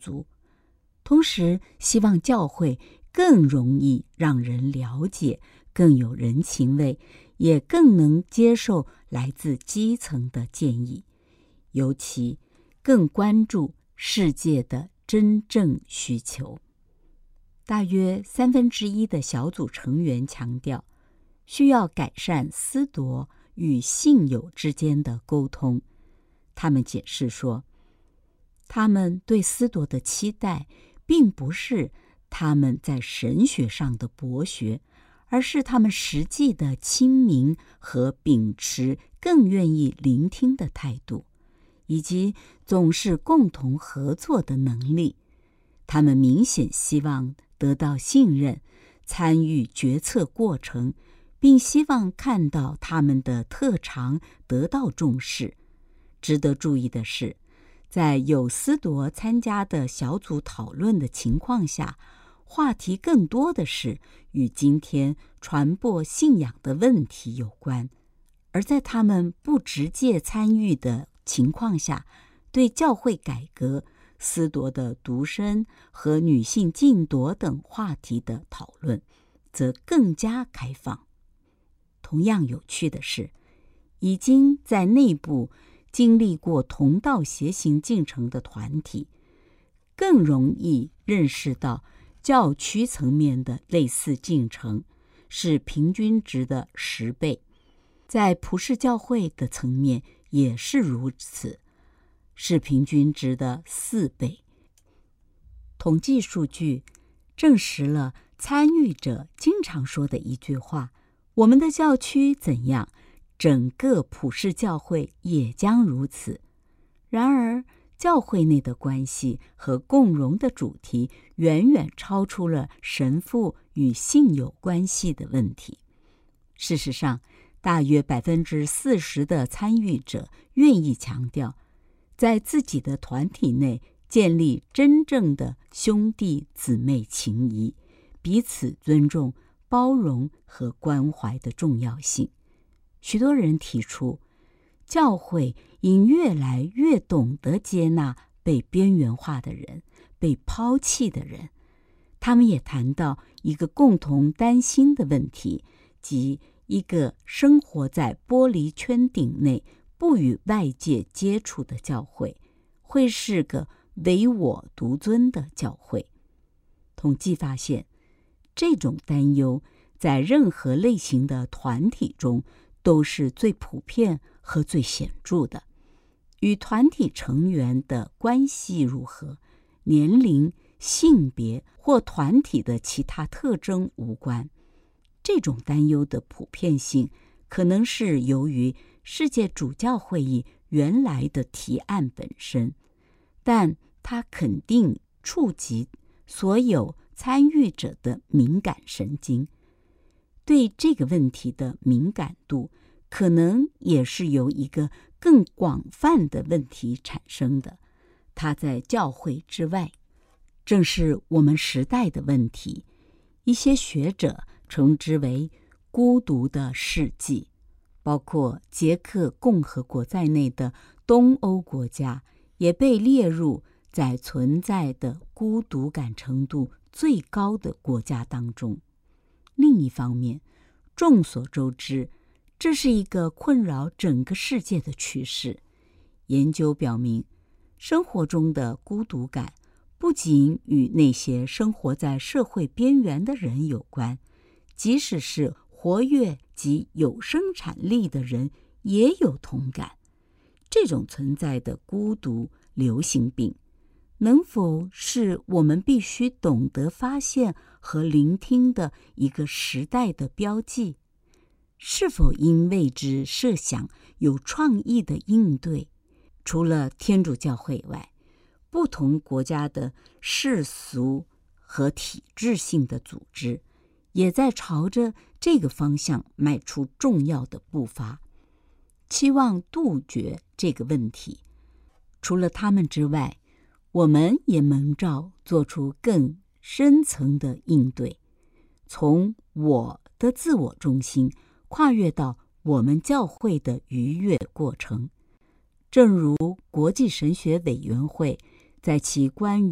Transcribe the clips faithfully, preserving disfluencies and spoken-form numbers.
足，同时希望教会更容易让人了解，更有人情味，也更能接受来自基层的建议，尤其更关注世界的真正需求。大约三分之一的小组成员强调，需要改善司铎与信友之间的沟通。他们解释说，他们对司铎的期待并不是他们在神学上的博学，而是他们实际的亲民和秉持更愿意聆听的态度，以及总是共同合作的能力。他们明显希望得到信任，参与决策过程，并希望看到他们的特长得到重视。值得注意的是，在有司铎参加的小组讨论的情况下，话题更多的是与今天传播信仰的问题有关，而在他们不直接参与的情况下，对教会改革、司铎的独身和女性禁夺等话题的讨论则更加开放。同样有趣的是，已经在内部经历过同道协行进程的团体，更容易认识到教区层面的类似进程是平均值的十倍，在普世教会的层面也是如此，是平均值的四倍。统计数据证实了参与者经常说的一句话：我们的教区怎样，整个普世教会也将如此。然而，教会内的关系和共融的主题远远超出了神父与信友关系的问题。事实上，大约百分之四十的参与者愿意强调，在自己的团体内建立真正的兄弟姊妹情谊，彼此尊重、包容和关怀的重要性。许多人提出，教会应越来越懂得接纳被边缘化的人、被抛弃的人。他们也谈到一个共同担心的问题，即一个生活在玻璃圈顶内、不与外界接触的教会，会是个唯我独尊的教会。统计发现，这种担忧在任何类型的团体中都是最普遍和最显著的，与团体成员的关系如何、年龄、性别或团体的其他特征无关。这种担忧的普遍性可能是由于世界主教会议原来的提案本身，但它肯定触及所有参与者的敏感神经。对这个问题的敏感度可能也是由一个更广泛的问题产生的，它在教会之外，正是我们时代的问题。一些学者称之为孤独的世纪，包括捷克共和国在内的东欧国家也被列入在存在的孤独感程度最高的国家当中。另一方面，众所周知，这是一个困扰整个世界的趋势。研究表明，生活中的孤独感不仅与那些生活在社会边缘的人有关，即使是活跃及有生产力的人也有同感。这种存在的孤独流行病，能否是我们必须懂得发现和聆听的一个时代的标记？是否应为之设想有创意的应对？除了天主教会外，不同国家的世俗和体制性的组织也在朝着这个方向迈出重要的步伐，期望杜绝这个问题。除了他们之外，我们也蒙召做出更深层的应对，从我的自我中心跨越到我们教会的逾越过程。正如国际神学委员会在其关于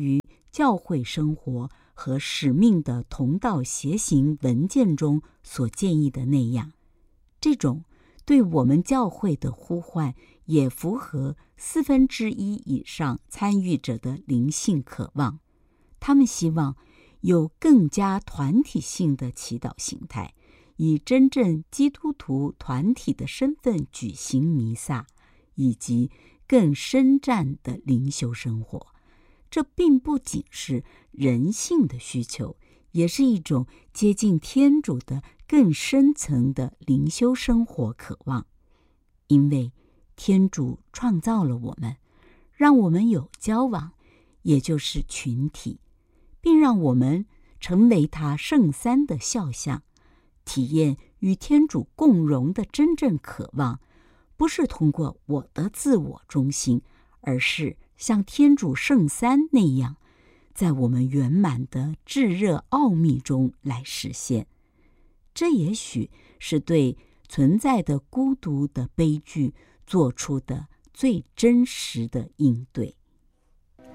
教会生活和使命的同道协行文件中所建议的那样。这种对我们教会的呼唤也符合四分之一以上参与者的灵性渴望。他们希望有更加团体性的祈祷形态，以真正基督徒团体的身份举行弥撒，以及更深湛的灵修生活。这并不仅是人性的需求，也是一种接近天主的更深层的灵修生活渴望。因为天主创造了我们，让我们有交往，也就是群体，并让我们成为他圣三的肖像，体验与天主共荣的真正渴望，不是通过我的自我中心，而是像天主圣三那样，在我们圆满的炙热奥秘中来实现。这也许是对存在的孤独的悲剧做出的最真实的应对。